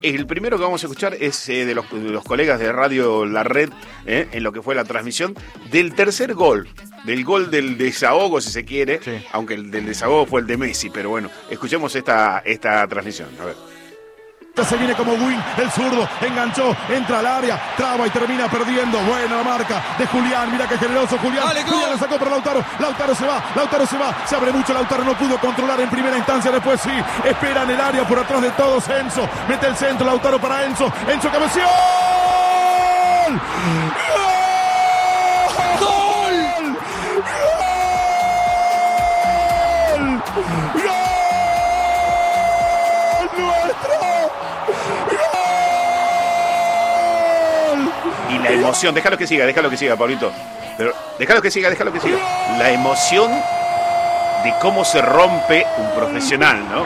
El primero que vamos a escuchar es de los colegas de Radio La Red, en lo que fue la transmisión del tercer gol, del gol del desahogo, si se quiere, sí. Aunque el del desahogo fue el de Messi, pero bueno, escuchemos esta transmisión, a ver. Se viene como Win, el zurdo, enganchó, entra al área, traba y termina perdiendo. Buena la marca de Julián, mira qué generoso Julián. Dale, Julián le sacó para Lautaro se va, se abre mucho Lautaro, no pudo controlar en primera instancia, después sí, espera en el área por atrás de todos Enzo, mete el centro, Lautaro para Enzo cabeceó. ¡Gol! ¡Gol! ¡Gol! Y la emoción, déjalo que siga, Pablito. Pero déjalo que siga. La emoción de cómo se rompe un profesional, ¿no?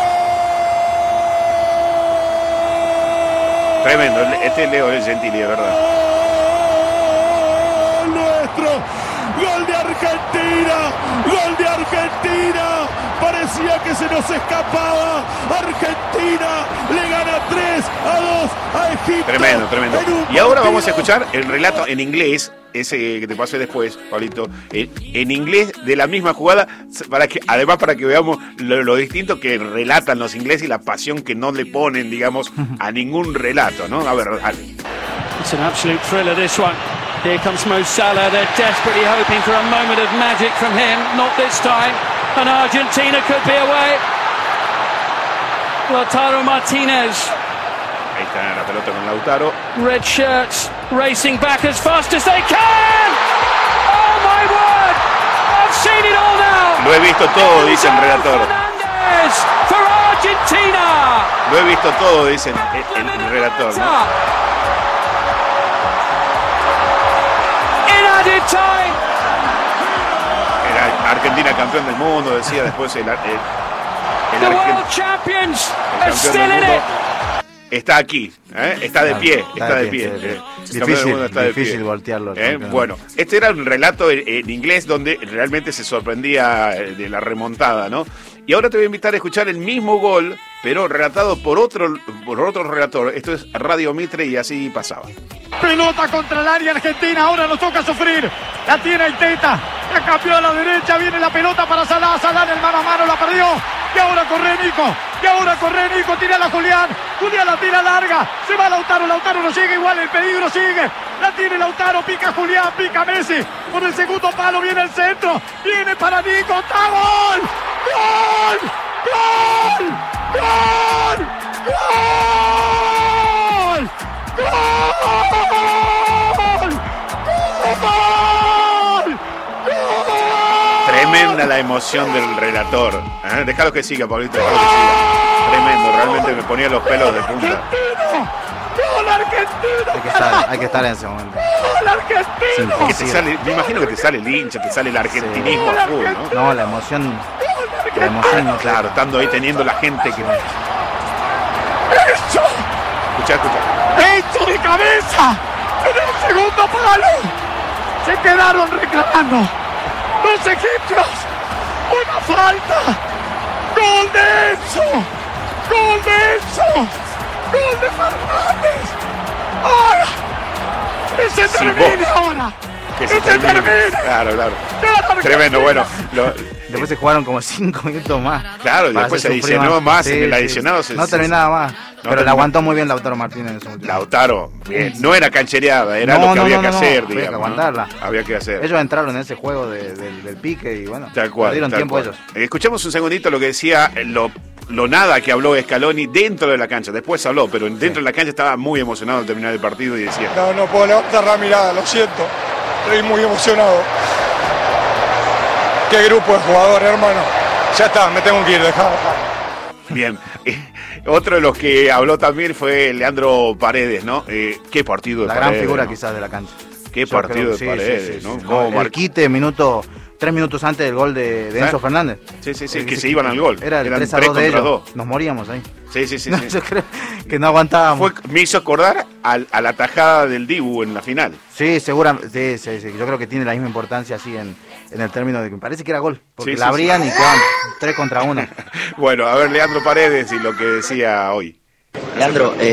Tremendo, este es Leo Gentili, de verdad. Nuestro gol de Argentina, parecía que se nos escapaba. Argentina le gana 3-2 a Egipto. Tremendo. Y ahora vamos a escuchar el relato en inglés, ese que te pasé después, Pablito, en inglés de la misma jugada, para que veamos lo distinto que relatan los ingleses y la pasión que no le ponen, digamos, a ningún relato, ¿no? A ver, dale. It's an absolute thriller, this one. Here comes Mo Salah. They're desperately hoping for a moment of magic from him. Not this time. And Argentina could be away. Lautaro Martinez. Ahí está la pelota con Lautaro. Red shirts racing back as fast as they can. Oh my word! I've seen it all now. Lo he visto todo, dice el relator. For Argentina. Lo he visto todo, dice el relator, ¿no? In added time. Era Argentina campeón del mundo, decía después el The world champions are still in it. Está aquí, está de pie, está de pie. Difícil voltearlo. Bueno, este era un relato en inglés donde realmente se sorprendía de la remontada, ¿no? Y ahora te voy a invitar a escuchar el mismo gol, pero relatado por otro relator. Esto es Radio Mitre y así pasaba. Pelota contra el área argentina, ahora nos toca sufrir. La tiene Aiteta, la cambió a la derecha, viene la pelota para Salah, Salah en el mano a mano la perdió. Y ahora corre Nico, tira a Julián la tira larga, se va Lautaro no sigue igual, el peligro sigue. La tiene Lautaro, pica Julián, pica Messi. Por el segundo palo viene el centro, viene para Nico, ¡está gol! ¡Gol! ¡Gol! ¡Gol! ¡Gol! ¡Gol! ¡Gol! Tremenda la emoción del relator. Déjalo que siga, Pablito, déjalo que siga. Tremendo, realmente me ponía los pelos de punta. ¡Gol Argentina! Hay que estar en ese momento. ¡Gol Argentina! Me imagino que te sale el hincha, te sale el argentinismo a full, ¿no? No, la emoción no, claro, estando ahí teniendo la gente que... ¡Hecho! Escuchá. ¡Hecho de cabeza! ¡En el segundo palo! Se quedaron reclamando los egipcios. ¡Una falta! ¡Gol de Enzo! ¡Gol de Fernández! ¡Ahora! ¡Que se termine ahora! ¡Que se termine! Claro. Tremendo, bueno. Después se jugaron como 5 minutos más. Claro, y después se adicionó más. En el adicionado no terminaba más. Pero la aguantó muy bien Lautaro Martínez en su último. Lautaro, bien. No era canchereada, era lo que había que hacer, digamos. Había que aguantarla. Había que hacer. Ellos entraron en ese juego del pique y bueno, tal cual, perdieron tiempo ellos. Escuchamos un segundito lo que decía lo nada que habló Scaloni dentro de la cancha. Después habló, pero dentro de la cancha estaba muy emocionado al terminar el partido y decía: No puedo levantar la mirada, lo siento. Estoy muy emocionado. Qué grupo de jugadores, hermano. Ya está, me tengo que ir, dejá. Bien. Otro de los que habló también fue Leandro Paredes, ¿no? Qué partido de la Paredes. La gran figura, ¿no? Quizás de la cancha. Qué partido de Paredes, sí, ¿no? Sí. El quite, 3 minutos antes del gol de Enzo Fernández. Sí, que se iban al gol. Era el 3-2 de ellos. Nos moríamos ahí. Sí. Yo creo que no aguantábamos. Me hizo acordar a la tajada del Dibu en la final. Sí, seguramente. Sí. Yo creo que tiene la misma importancia así en el término de que me parece que era gol. Porque la abrían y quedaban 3 contra 1. Bueno, a ver, Leandro Paredes y lo que decía hoy. Leandro,